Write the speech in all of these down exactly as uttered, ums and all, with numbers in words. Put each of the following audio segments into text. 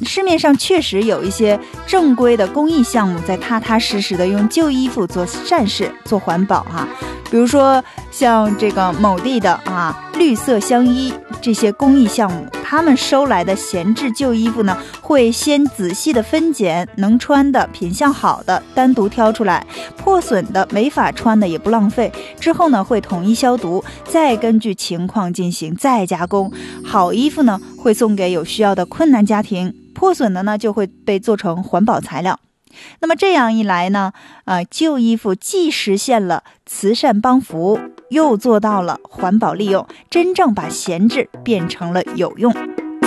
市面上确实有一些正规的公益项目在踏踏实实的用旧衣服做善事做环保哈、啊，比如说像这个某地的啊绿色相依这些公益项目，他们收来的闲置旧衣服呢，会先仔细的分拣，能穿的品相好的单独挑出来，破损的没法穿的也不浪费，之后呢会统一消毒，再根据情况进行再加工，好衣服呢会送给有需要的困难家庭，破损的呢就会被做成环保材料。那么这样一来呢，呃，旧衣服既实现了慈善帮扶，又做到了环保利用，真正把闲置变成了有用。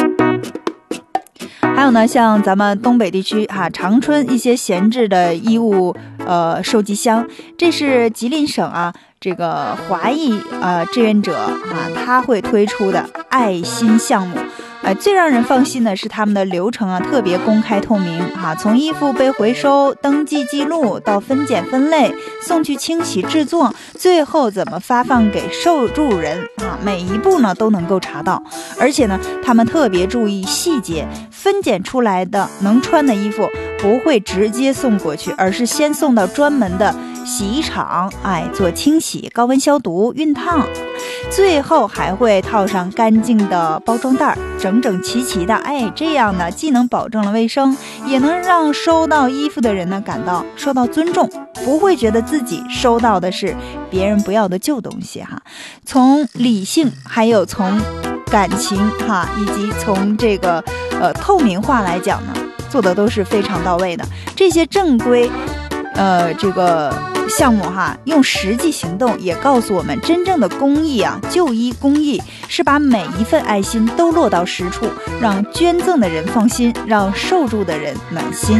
还有呢，像咱们东北地区哈、啊，长春一些闲置的衣物呃收集箱，这是吉林省啊这个华裔呃志愿者啊他会推出的爱心项目。呃，最让人放心的是他们的流程啊，特别公开透明啊，从衣服被回收、登记记录到分拣分类、送去清洗制作，最后怎么发放给受助人啊，每一步呢都能够查到。而且呢，他们特别注意细节，分拣出来的能穿的衣服不会直接送过去，而是先送到专门的洗衣厂，哎，做清洗、高温消毒、熨烫，最后还会套上干净的包装袋，整整齐齐的，哎，这样呢，既能保证了卫生，也能让收到衣服的人呢感到受到尊重，不会觉得自己收到的是别人不要的旧东西哈。从理性，还有从感情哈，以及从这个呃透明化来讲呢，做的都是非常到位的。这些正规呃这个项目哈，用实际行动也告诉我们，真正的公益啊，旧衣公益是把每一份爱心都落到实处，让捐赠的人放心，让受助的人暖心。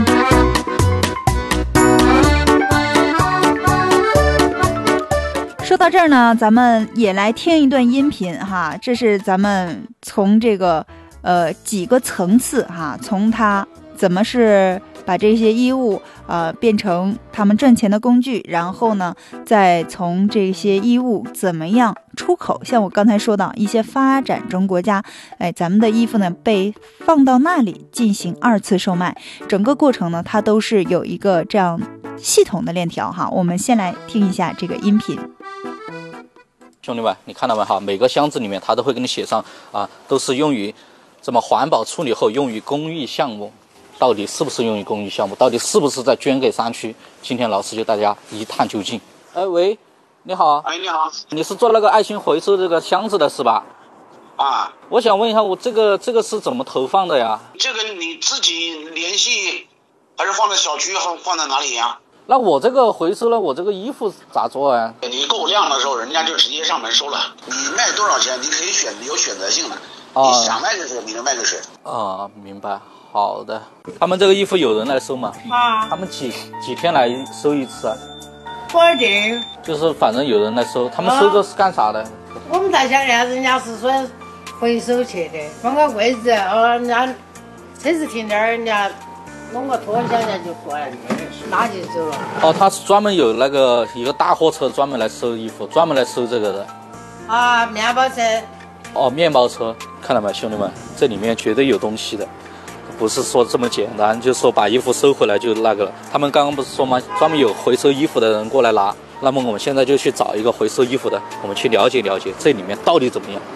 说到这儿呢，咱们也来听一段音频哈，这是咱们从这个呃几个层次哈，从它怎么是把这些衣物呃变成他们赚钱的工具，然后呢再从这些衣物怎么样出口，像我刚才说到一些发展中国家，哎，咱们的衣服呢被放到那里进行二次售卖，整个过程呢它都是有一个这样系统的链条哈。我们先来听一下这个音频。 兄弟们，你看到没哈？每个箱子里面它都会给你写上啊，都是用于这么环保处理后用于公益项目。到底是不是用于公益项目？到底是不是在捐给山区？今天老师就大家一探究竟。哎，喂，你好。 哎，你好。 你是做那个爱心回收这个箱子的是吧？ 啊。 我想问一下，我这个这个是怎么投放的呀？ 这个你自己联系，还是放在小区，放放在哪里呀？ 那我这个回收了，我这个衣服咋做啊？ 你够量的时候，人家就直接上门收了。你卖多少钱，你可以选，有选择性的。啊、你想卖就是，你能卖就是。 啊，明白。好的。他们这个衣服有人来收吗？ 啊。 他们几几天来收一次啊？ 不一定。 就是反正有人来收，他们收这是干啥的？ 啊、我们在想呢，人家是说回收去的，放个柜子，哦，人家车子停那儿，人家弄个拖箱，人家就过来拿就走了。 哦，他是专门有那个一个大货车专门来收衣服，专门来收这个的。 啊，面包车。 哦，面包车，看到没，兄弟们，这里面绝对有东西的，不是说这么简单，就说把衣服收回来就那个了。他们刚刚不是说吗？专门有回收衣服的人过来拿。那么我们现在就去找一个回收衣服的，我们去了解了解这里面到底怎么样。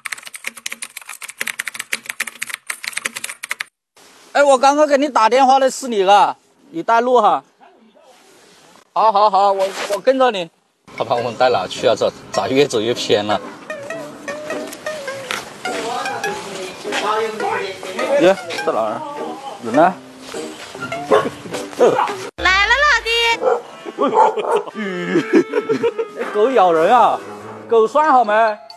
哎，我刚刚给你打电话的是你了，你带路哈。好，好，好，我我跟着你。他把我们带哪去啊？这咋越走越偏了？耶，在哪儿？人呢？ 来了，老弟。 狗咬人啊！狗拴好没？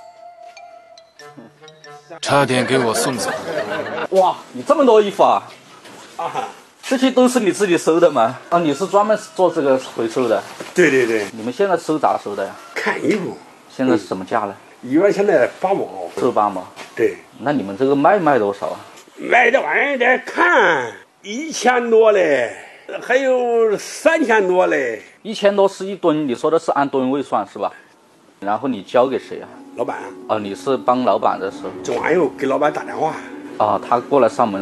差点给我送走。 哇，你这么多衣服啊！啊，这些都是你自己收的吗？啊，你是专门做这个回收的？ 对对对。 你们现在收咋收的呀？ 看衣服。 现在是什么价呢？ 一般现在八毛。 收八毛。 对。 那你们这个卖卖多少啊？ 卖这玩意儿得看，一千多嘞，还有三千多嘞。 一千多是一吨，你说的是按吨位算是吧？然后你交给谁啊？ 老板。 哦，你是帮老板的收。 这玩意儿给老板打电话。 啊、哦，他过来上门收。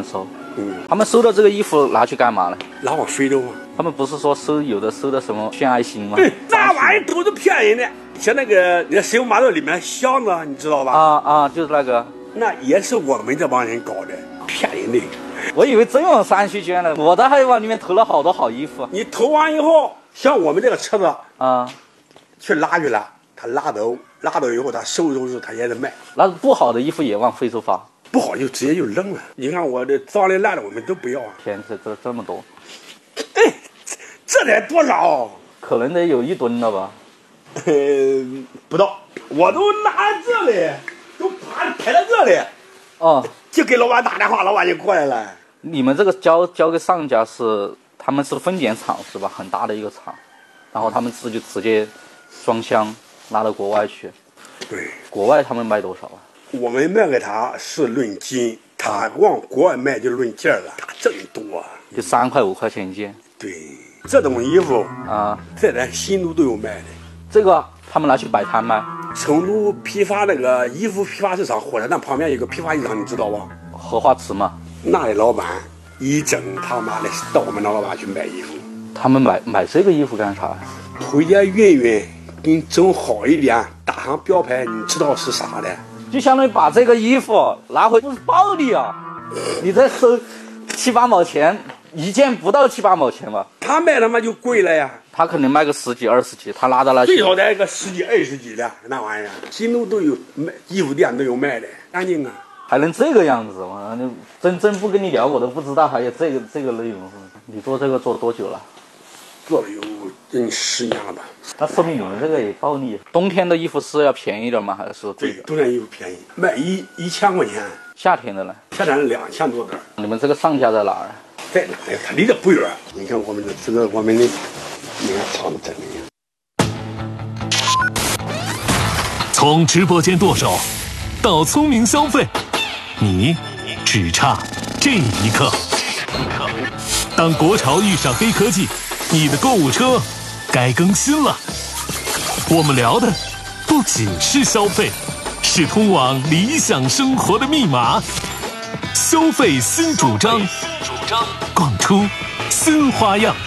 嗯， 他们收的这个衣服拿去干嘛呢？ 拿往非洲啊。 他们不是说收有的收的什么献爱心吗？ 对，那玩意都是骗人的。像那个那石油码头里面箱子，你知道吧？ 啊啊，就是那个。 那也是我们这帮人搞的，骗人的。 我以为真往山区捐了，我的还往里面投了好多好衣服。 你投完以后，像我们这个车子啊， 去拉去了，他拉走，拉走以后他收收拾，他也得卖。 那不好的衣服也往非洲发， 不好就直接就扔了。你看我这脏的烂的，我们都不要啊。 天，这这这么多， 哎，这得多少？ 可能得有一吨了吧？ 呃，不到，我都拿这里，都排排到这里。 哦， 就给老板打电话，老板就过来了。 你们这个交交给上家是，他们是分拣厂是吧？很大的一个厂，然后他们自己直接装箱拉到国外去。 对， 国外他们卖多少啊？ 我们卖给他是论斤，他往国外卖就论件了，他挣多， 就三块五块钱一件。 对，这种衣服啊， 在咱新都都有卖的。 这个他们拿去摆摊卖。 成都批发那个衣服批发市场，火车站旁边有个批发市场，你知道吧？ 荷花池嘛。 那里老板一整他妈的到我们那老板去买衣服。 他们买买这个衣服干啥呀？ 回家熨熨，给你整好一点，打上标牌，你知道是啥的？ 就相当于把这个衣服拿回，不是暴利啊！你再收七八毛钱一件，不到七八毛钱吧？ 他卖他妈就贵了呀！ 他可能卖个十几二十几，他拉到那最少得个十几二十几的那玩意儿，新都都有卖，衣服店都有卖的，干净啊！ 还能这个样子吗？真真不跟你聊，我都不知道还有这个这个内容。你做这个做多久了？ 做了有近十年了吧？ 那说明你们这个也暴利。冬天的衣服是要便宜点吗？还是说贵的？ 冬天衣服便宜，卖一一千块钱。 夏天的呢？ 夏天两千多点。 你们这个上家在哪儿？ 在哪里？它离得不远。你看我们的这个我们的，你看厂子在那里。 从直播间剁手到聪明消费，你只差这一刻。当国潮遇上黑科技，你的购物车该更新了。我们聊的不仅是消费，是通往理想生活的密码。消费新主张，逛出新花样。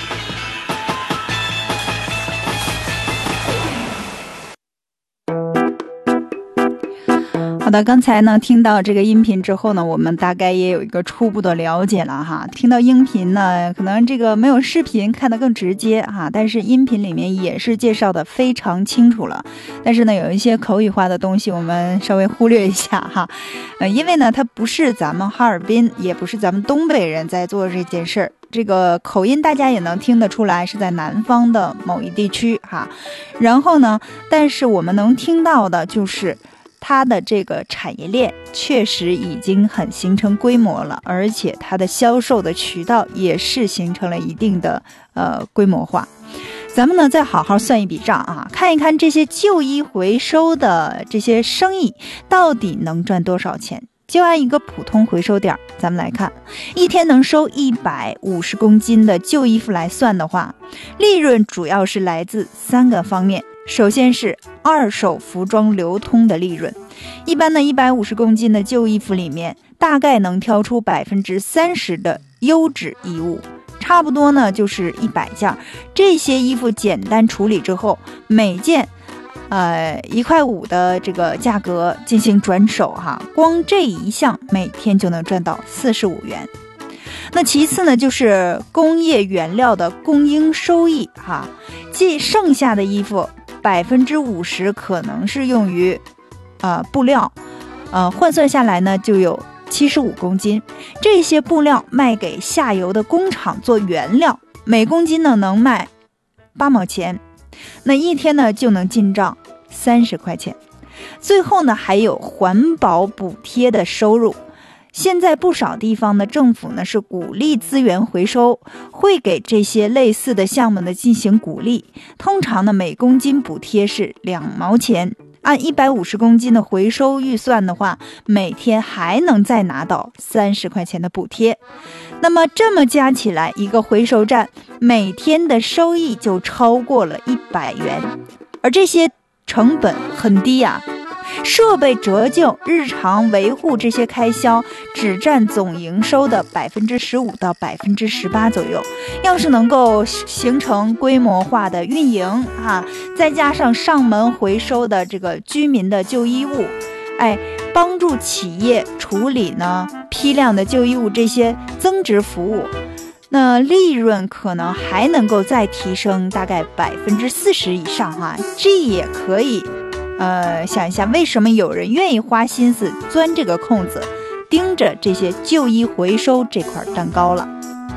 好的，刚才呢听到这个音频之后呢，我们大概也有一个初步的了解了哈。听到音频呢，可能这个没有视频看得更直接哈，但是音频里面也是介绍的非常清楚了。但是呢，有一些口语化的东西我们稍微忽略一下哈，呃，因为呢，它不是咱们哈尔滨，也不是咱们东北人在做这件事儿。这个口音大家也能听得出来是在南方的某一地区哈。然后呢，但是我们能听到的就是它的这个产业链确实已经很形成规模了，而且它的销售的渠道也是形成了一定的呃规模化。咱们呢再好好算一笔账啊，看一看这些旧衣回收的这些生意到底能赚多少钱。就按一个普通回收点，咱们来看，一天能收一百五十公斤的旧衣服来算的话，利润主要是来自三个方面。首先是二手服装流通的利润，一般的一百五十公斤的旧衣服里面，大概能挑出百分之三十的优质衣物，差不多呢就是一百件。这些衣服简单处理之后，每件呃一块五的这个价格进行转手哈，光这一项每天就能赚到四十五元。那其次呢，就是工业原料的供应收益哈，即剩下的衣服百分之五十可能是用于呃布料，呃换算下来呢就有七十五公斤。这些布料卖给下游的工厂做原料，每公斤呢能卖八毛钱，那一天呢就能进账三十块钱。最后呢还有环保补贴的收入。现在不少地方的政府呢是鼓励资源回收，会给这些类似的项目呢进行鼓励。通常呢每公斤补贴是两毛钱，按一百五十公斤的回收预算的话，每天还能再拿到三十块钱的补贴。那么这么加起来，一个回收站每天的收益就超过了一百元，而这些成本很低呀、啊。 设备折旧、日常维护这些开销只占总营收的百分之十五到百分之十八左右。要是能够形成规模化的运营啊，再加上上门回收的这个居民的旧衣物，哎，帮助企业处理呢批量的旧衣物这些增值服务，那利润可能还能够再提升大概百分之四十以上哈、啊，这也可以，呃，想一下为什么有人愿意花心思钻这个空子，盯着这些旧衣回收这块蛋糕了。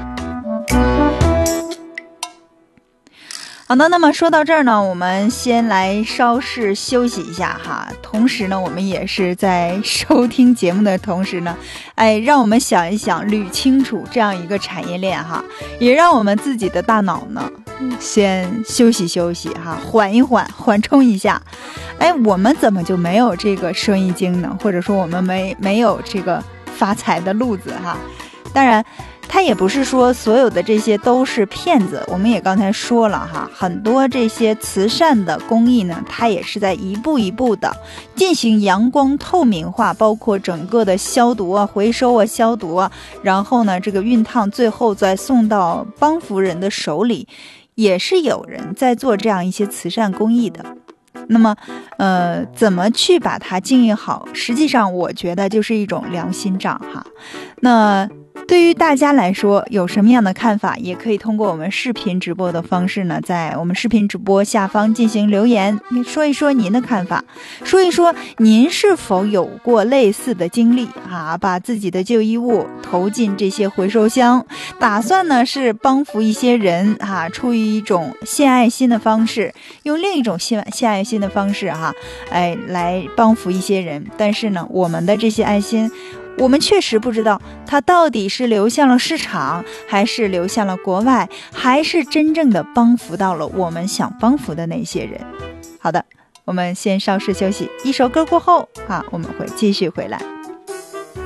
好的，那么说到这儿呢，我们先来稍事休息一下哈。同时呢，我们也是在收听节目的同时呢，哎，让我们想一想，捋清楚这样一个产业链哈，也让我们自己的大脑呢，先休息休息哈，缓一缓，缓冲一下。哎，我们怎么就没有这个生意经呢？或者说我们没没有这个发财的路子哈？当然。它也不是说所有的这些都是骗子，我们也刚才说了哈，很多这些慈善的公益呢，它也是在一步一步的进行阳光透明化，包括整个的消毒啊、回收啊、消毒啊，然后呢，这个熨烫最后再送到帮扶人的手里，也是有人在做这样一些慈善公益的。那么，呃，怎么去把它经营好？实际上，我觉得就是一种良心账哈。那对于大家来说，有什么样的看法，也可以通过我们视频直播的方式呢，在我们视频直播下方进行留言，说一说您的看法，说一说您是否有过类似的经历啊，把自己的旧衣物投进这些回收箱，打算呢是帮扶一些人啊，出于一种献爱心的方式，用另一种献献爱心的方式哈、啊，哎，来帮扶一些人。但是呢，我们的这些爱心，我们确实不知道它到底是流向了市场，还是流向了国外，还是真正的帮扶到了我们想帮扶的那些人。好的，我们先稍事休息，一首歌过后啊，我们会继续回来。